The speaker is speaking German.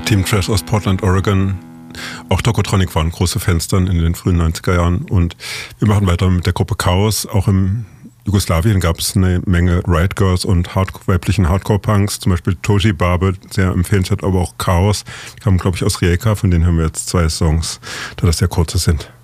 Team Trash aus Portland, Oregon. Auch Tokotronic waren große Fans dann in den frühen 90er Jahren. Und wir machen weiter mit der Gruppe Chaos. Auch im Jugoslawien gab es eine Menge Riot Girls und weiblichen Hardcore-Punks. Zum Beispiel Toji Barbe, sehr empfehlenswert, aber auch Chaos. Die kamen, glaube ich, aus Rijeka. Von denen hören wir jetzt 2 Songs, da das sehr kurze sind.